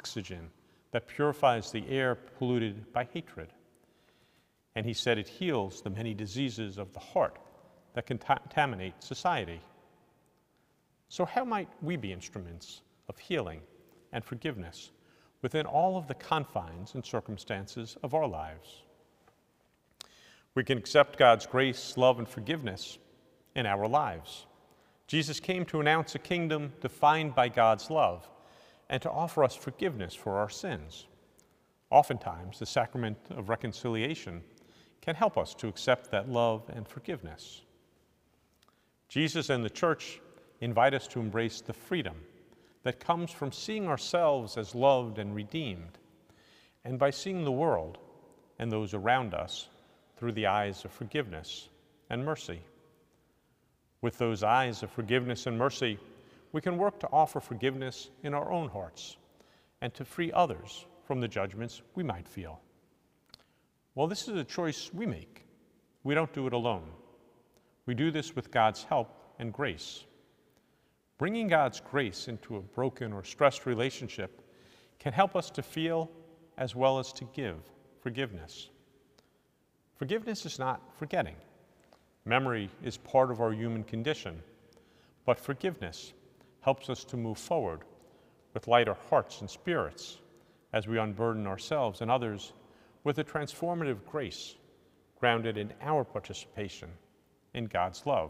oxygen that purifies the air polluted by hatred. And he said it heals the many diseases of the heart that contaminate society. So how might we be instruments of healing and forgiveness within all of the confines and circumstances of our lives? We can accept God's grace, love, and forgiveness in our lives. Jesus came to announce a kingdom defined by God's love and to offer us forgiveness for our sins. Oftentimes, the sacrament of reconciliation can help us to accept that love and forgiveness. Jesus and the Church invite us to embrace the freedom that comes from seeing ourselves as loved and redeemed, and by seeing the world and those around us through the eyes of forgiveness and mercy. With those eyes of forgiveness and mercy, we can work to offer forgiveness in our own hearts and to free others from the judgments we might feel. Well, this is a choice we make. We don't do it alone. We do this with God's help and grace. Bringing God's grace into a broken or stressed relationship can help us to feel as well as to give forgiveness. Forgiveness is not forgetting. Memory is part of our human condition, but forgiveness helps us to move forward with lighter hearts and spirits as we unburden ourselves and others with a transformative grace grounded in our participation in God's love.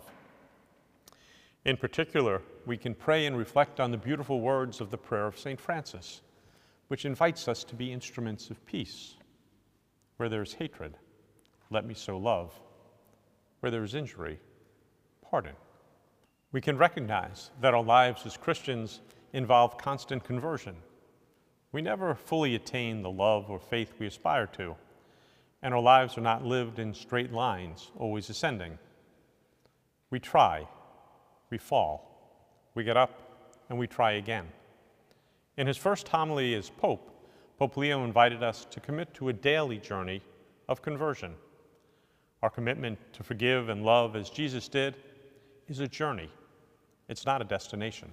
In particular, we can pray and reflect on the beautiful words of the prayer of St. Francis, which invites us to be instruments of peace. Where there is hatred, let me sow love. Where there is injury, pardon. We can recognize that our lives as Christians involve constant conversion. We never fully attain the love or faith we aspire to, and our lives are not lived in straight lines, always ascending. We try, we fall, we get up, and we try again. In his first homily as Pope, Pope Leo invited us to commit to a daily journey of conversion. Our commitment to forgive and love as Jesus did is a journey. It's not a destination.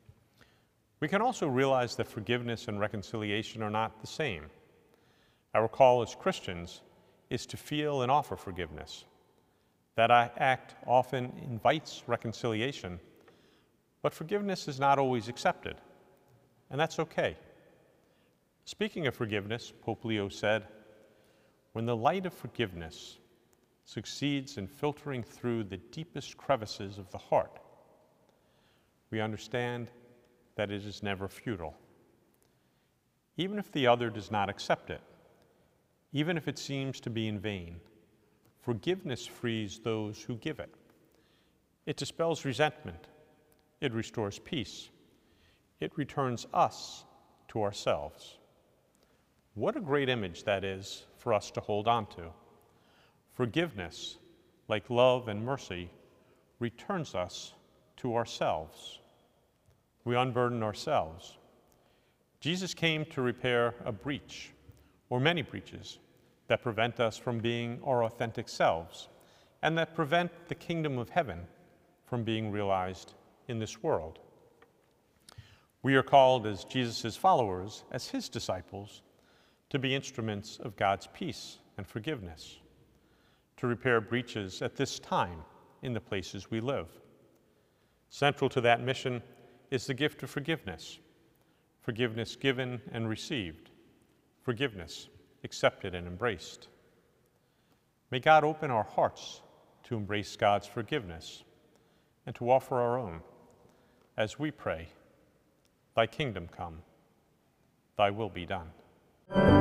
We can also realize that forgiveness and reconciliation are not the same. Our call as Christians is to feel and offer forgiveness. That act often invites reconciliation, but forgiveness is not always accepted, and that's okay. Speaking of forgiveness, Pope Leo said, "When the light of forgiveness succeeds in filtering through the deepest crevices of the heart, we understand that it is never futile. Even if the other does not accept it, even if it seems to be in vain, forgiveness frees those who give it. It dispels resentment. It restores peace. It returns us to ourselves." What a great image that is for us to hold on to. Forgiveness, like love and mercy, returns us to ourselves. We unburden ourselves. Jesus came to repair a breach, or many breaches, that prevent us from being our authentic selves, and that prevent the kingdom of heaven from being realized in this world. We are called as Jesus' followers, as his disciples, to be instruments of God's peace and forgiveness, to repair breaches at this time in the places we live. Central to that mission is the gift of forgiveness. Forgiveness given and received. Forgiveness accepted and embraced. May God open our hearts to embrace God's forgiveness and to offer our own as we pray, "Thy kingdom come, thy will be done."